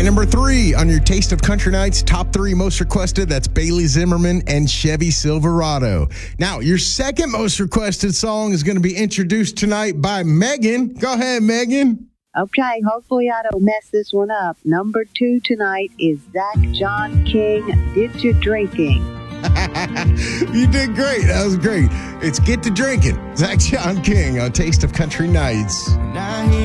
Okay, number 3 on your Taste of Country Nights, top 3 most requested, that's Bailey Zimmerman and Chevy Silverado. Now, your second most requested song is going to be introduced tonight by Megan. Go ahead, Megan. Okay, hopefully I don't mess this one up. Number 2 tonight is Zach John King, Get You Drinking. You did great. That was great. It's Get to Drinking. Zach John King on Taste of Country Nights.